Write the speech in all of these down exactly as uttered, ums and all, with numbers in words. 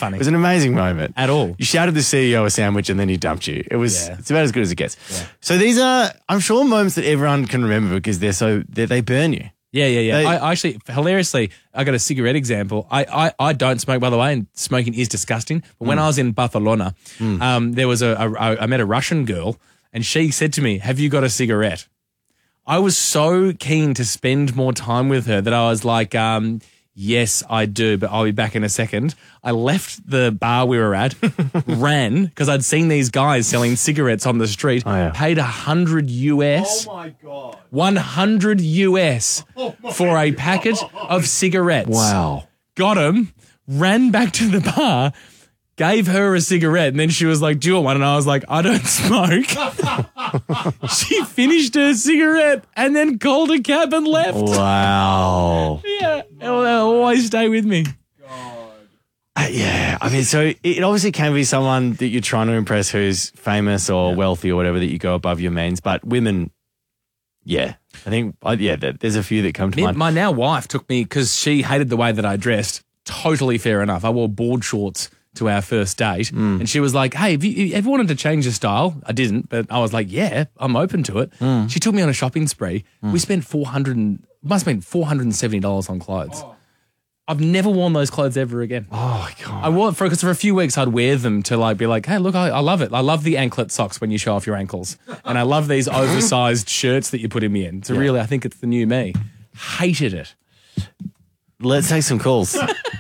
funny. It was an amazing moment. At all. You shouted the C E O a sandwich and then he dumped you. It was, Yeah. it's about as good as it gets. Yeah. So these are, I'm sure, moments that everyone can remember because they're so, they they burn you. Yeah, yeah, yeah. They- I I actually, hilariously, I got a cigarette example. I, I, I don't smoke, by the way, and smoking is disgusting. But when I was in Barcelona, um, there was a, a, I met a Russian girl, and she said to me, "Have you got a cigarette?" I was so keen to spend more time with her that I was like, um, yes, I do, but I'll be back in a second. I left the bar we were at, ran, because I'd seen these guys selling cigarettes on the street, Oh, yeah. paid one hundred US. Oh my God. one hundred US for a packet of cigarettes. Wow. Got him, ran back to the bar, gave her a cigarette, and then she was like, do you want one? And I was like, I don't smoke. She finished her cigarette and then called a cab and left. Wow. Yeah, it'll, it'll always stay with me. Uh, yeah. I mean, so it obviously can be someone that you're trying to impress who's famous or wealthy or whatever that you go above your means. But women, yeah. I think, uh, yeah, there- there's a few that come to Me- mind. my now wife took me, because she hated the way that I dressed. Totally fair enough. I wore board shorts to our first date, Mm. and she was like, hey, have you ever wanted to change your style? I didn't, but I was like, yeah, I'm open to it. Mm. She took me on a shopping spree. We spent four hundred and, must have been four hundred seventy dollars on clothes. I've never worn those clothes ever again. Oh, my God. I wore it for, because for a few weeks I'd wear them to like be like, hey, look, I, I love it. I love the anklet socks when you show off your ankles. And I love these oversized shirts that you're putting me in. So really, I think it's the new me. Hated it. Let's take some calls.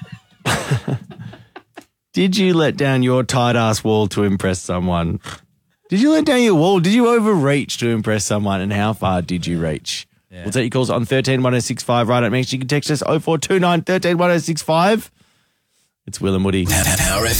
Did you let down your tight ass wall to impress someone? Did you let down your wall? Did you overreach to impress someone? And how far did you reach? Yeah. We'll take your calls on one three one oh six five right up next. You can text us oh four two nine, one three one oh six five. It's Will and Woody. Power F M.